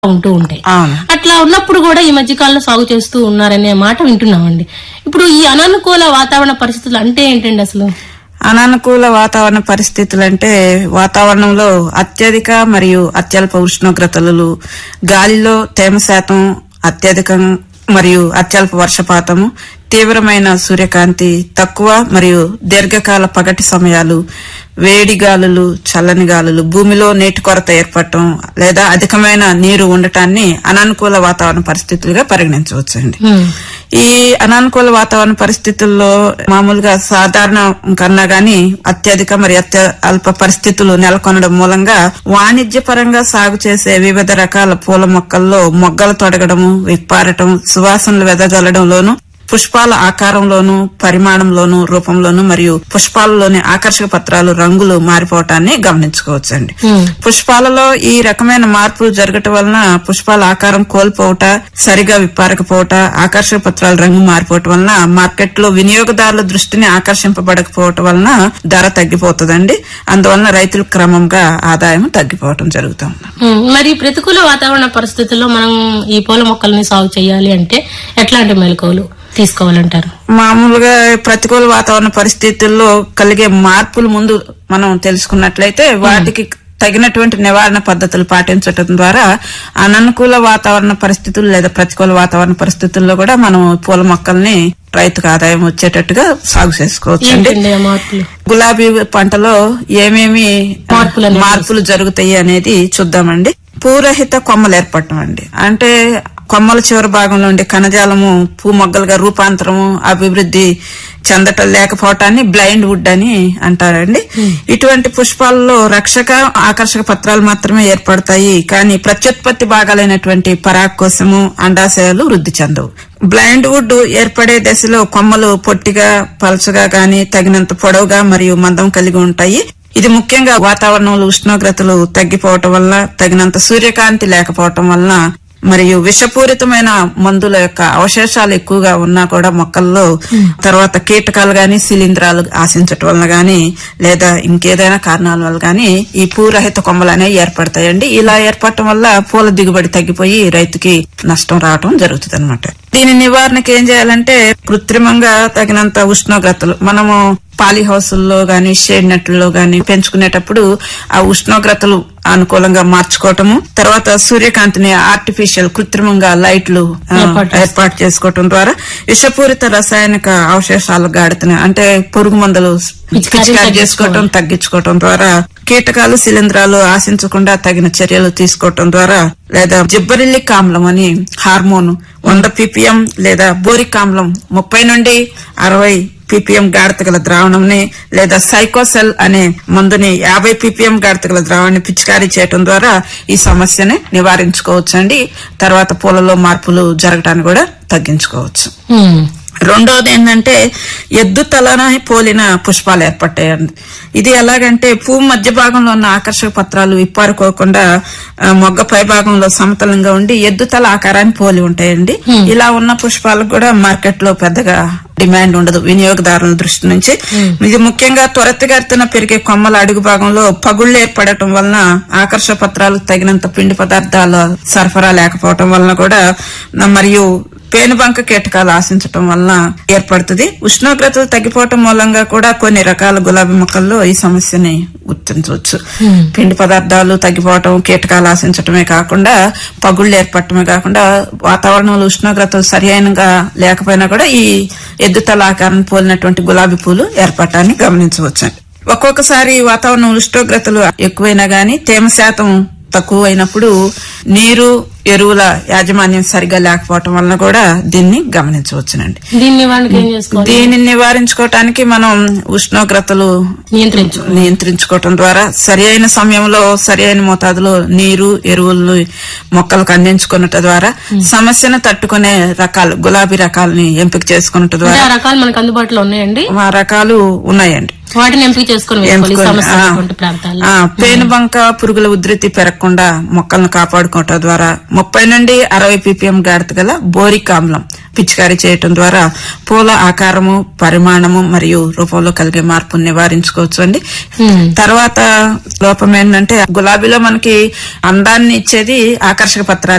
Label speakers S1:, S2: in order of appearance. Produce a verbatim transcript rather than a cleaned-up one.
S1: ఉంటూ ఉంటాయి. అట్లా ఉన్నప్పుడు కూడా ఈ మధ్య కాలంలో సాగు చేస్తూ ఉన్నారనే మాట వింటున్నామండి. ఇప్పుడు ఈ అనానుకూల వాతావరణ పరిస్థితులు అంటే ఏంటండి అసలు?
S2: అనానుకూల వాతావరణ పరిస్థితులు అంటే వాతావరణంలో అత్యధిక మరియు అత్యల్ప ఉష్ణోగ్రతలు, గాలిలో తేమ శాతం అత్యధికం మరియు అత్యల్ప వర్షపాతము, తీవ్రమైన సూర్యకాంతి, తక్కువ మరియు దీర్ఘకాల పగటి సమయాలు, వేడి గాలులు, చల్లని గాలులు, భూమిలో నీటి కొరత ఏర్పడటం లేదా అధికమైన నీరు ఉండటాన్ని అనానుకూల వాతావరణ పరిస్థితులుగా పరిగణించవచ్చండి. ఈ అనానుకూల వాతావరణ పరిస్థితుల్లో మామూలుగా సాధారణ కన్నా గాని అత్యధిక మరియు అత్య అల్ప పరిస్థితులు నెలకొనడం మూలంగా వాణిజ్య పరంగా సాగు చేసే వివిధ రకాల పూల మొక్కల్లో మొగ్గలు తొడగడము, విప్పారటం, సువాసనలు వెదజల్లడంలోను, పుష్పాల ఆకారంలోను, పరిమాణంలోను, రూపంలోను మరియు పుష్పాలలోని ఆకర్షక పత్రాలు రంగులు మారిపోవటాన్ని గమనించుకోవచ్చండి. పుష్పాలలో ఈ రకమైన మార్పులు జరగటం వలన పుష్పాల ఆకారం కోల్పోవట, సరిగా విప్పారకపోవట, ఆకర్షక పత్రాల రంగు మారిపోవటం వలన మార్కెట్ లో వినియోగదారుల దృష్టిని ఆకర్షింపబడకపోవటం వలన ధర తగ్గిపోతుందండి. అందువలన రైతులు క్రమంగా ఆదాయం తగ్గిపోవటం జరుగుతుంది.
S1: మరి ప్రతికూల వాతావరణ పరిస్థితుల్లో మనం ఈ పూల మొక్కల్ని సాగు చేయాలి అంటే ఎట్లాంటి మెలకువలు తీసుకోవాలంటారు?
S2: మామూలుగా ప్రతికూల వాతావరణ పరిస్థితుల్లో కలిగే మార్పులు ముందు మనం తెలుసుకున్నట్లయితే వాటికి తగినటువంటి నివారణ పద్ధతులు పాటించడం ద్వారా అననుకూల వాతావరణ పరిస్థితులు లేదా ప్రతికూల వాతావరణ పరిస్థితుల్లో కూడా మనం పూల మొక్కల్ని రైతుకు ఆదాయం వచ్చేటట్టుగా సాగు చేసుకోవచ్చండి. గులాబీ పంటలో ఏమేమి మార్పులు జరుగుతాయి అనేది చూద్దామండి. పూరహిత కొమ్మలు ఏర్పడటం అండి. అంటే కొమ్మల చివరి భాగంలో ఉండే కణజాలము పూ మొగ్గలుగా రూపాంతరము అభివృద్ధి చెందటం లేకపోవటాన్ని బ్లైండ్ వుడ్ అని అంటారండి. ఇటువంటి పుష్పాలలో రక్షక ఆకర్షక పత్రాలు మాత్రమే ఏర్పడతాయి, కానీ ప్రత్యుత్పత్తి భాగాలైనటువంటి పరాగకోశము, అండాశయాలు వృద్ధి చెందవు. బ్లైండ్ వుడ్ ఏర్పడే దశలో కొమ్మలు పొట్టిగా, పలచగా గాని తగినంత పొడవుగా మరియు మందం కలిగి ఉంటాయి. ఇది ముఖ్యంగా వాతావరణంలో ఉష్ణోగ్రతలు తగ్గిపోవటం వల్ల, తగినంత సూర్యకాంతి లేకపోవటం వలన మరియు విషపూరితమైన మందుల యొక్క అవశేషాలు ఎక్కువగా ఉన్నా కూడా మొక్కల్లో తర్వాత కీటకాలు గాని శిలీంధ్రాలు ఆశించటం వల్ల గాని లేదా ఇంకేదైనా కారణాల వల్ల గాని ఈ పూరహిత కొమ్మలు అనేవి ఏర్పడతాయండి. ఇలా ఏర్పడటం వల్ల పూల దిగుబడి తగ్గిపోయి రైతుకి నష్టం రావటం జరుగుతుంది అనమాట. దీని నివారణకి ఏం చేయాలంటే కృత్రిమంగా తగినంత ఉష్ణోగ్రతలు మనము పాలీ హౌసుల్లో గాని షేడ్ నెట్లలో గాని పెంచుకునేటప్పుడు ఆ ఉష్ణోగ్రతలు అనుకూలంగా మార్చుకోవటము, తర్వాత సూర్యకాంతిని ఆర్టిఫిషియల్ కృత్రిమంగా లైట్లు ఏర్పాటు చేసుకోవటం ద్వారా విషపూరిత రసాయనిక అవశేషాలు గాడితని అంటే పురుగు మందులు పిచికారీ చేసుకోవటం తగ్గించుకోవటం ద్వారా కీటకాలు శిలీంధ్రాలు ఆశించకుండా తగిన చర్యలు తీసుకోవటం ద్వారా లేదా జిబ్బరిల్లిక్ ఆమ్లం అని హార్మోన్ వంద పీపీఎం లేదా బోరిక్ ఆమ్లం ముప్పై నుండి అరవై పీపీఎం గాఢత గల ద్రావణంని లేదా సైకోసెల్ అనే మందుని యాభై పీపీఎం గాఢత గల ద్రావణాన్ని పిచికారీ చేయడం ద్వారా ఈ సమస్యని నివారించుకోవచ్చండి. తర్వాత పూలలో మార్పులు జరగటాన్ని కూడా తగ్గించుకోవచ్చు. రెండోది ఏంటంటే ఎద్దు తలన పోలిన పుష్పాలు ఏర్పడతాయండి. ఇది ఎలాగంటే పువ్వు మధ్య భాగంలో ఉన్న ఆకర్షక పత్రాలు విప్పారుకోకుండా మొగ్గ పై భాగంలో సమతలంగా ఉండి ఎద్దు తల ఆకారాన్ని పోలి ఉంటాయండి. ఇలా ఉన్న పుష్పాలకు కూడా మార్కెట్ లో పెద్దగా డిమాండ్ ఉండదు వినియోగదారుల దృష్టి నుంచి. ఇది ముఖ్యంగా త్వరితగతిన పెరిగే కొమ్మల అడుగు భాగంలో పగుళ్లు ఏర్పడటం వలన ఆకర్షక పత్రాలకు తగినంత పిండి పదార్థాల సరఫరా లేకపోవటం వలన కూడా మరియు పేనుబంక కీటకాలు ఆశించటం వలన ఏర్పడుతుంది. ఉష్ణోగ్రతలు తగ్గిపోవటం మూలంగా కూడా కొన్ని రకాల గులాబీ మొక్కల్లో ఈ సమస్యని గుర్తించవచ్చు. పిండి పదార్థాలు తగ్గిపోవటం, కీటకాలు ఆశించటమే కాకుండా పగుళ్లు ఏర్పడటమే కాకుండా వాతావరణంలో ఉష్ణోగ్రతలు సరైనగా లేకపోయినా కూడా ఈ ఎద్దుతల ఆకారం పోలినటువంటి గులాబీ పూలు ఏర్పడటాన్ని గమనించవచ్చు. ఒక్కొక్కసారి వాతావరణం ఉష్ణోగ్రతలు ఎక్కువైనా గానీ తేమ శాతం తక్కువ అయినప్పుడు నీరు ఎరువుల యాజమాన్యం సరిగా లేకపోవటం వలన కూడా దీన్ని గమనించవచ్చునండి. దీన్ని నివారించుకోవటానికి మనం ఉష్ణోగ్రతలు నియంత్రించుకోవటం ద్వారా సరి అయిన సమయంలో సరి అయిన మోతాదులో నీరు ఎరువులను మొక్కలకు అందించుకున్నట ద్వారా సమస్యను తట్టుకునే రకాలు గులాబీ రకాలని ఎంపిక చేసుకున్నట ద్వారా
S1: రకాలు మనకు అందుబాటులో ఉన్నాయండి.
S2: ఆ రకాలు ఉన్నాయండి.
S1: వాటిని ఎంపిక చేసుకుని
S2: పేనుబంక పురుగుల ఉధృతి పెరగకుండా మొక్కలను కాపాడుకోవటం ద్వారా ముప్పై నుండి అరవై పీపీఎం గాఢత గల బోరిక్ ఆమ్లం పిచికారీ చేయటం ద్వారా పూల ఆకారము, పరిమాణము మరియు రూపంలో కలిగే మార్పును నివారించుకోవచ్చు అండి. తర్వాత లోపం ఏంటంటే గులాబీలో మనకి అందాన్ని ఇచ్చేది ఆకర్షక పత్రాలు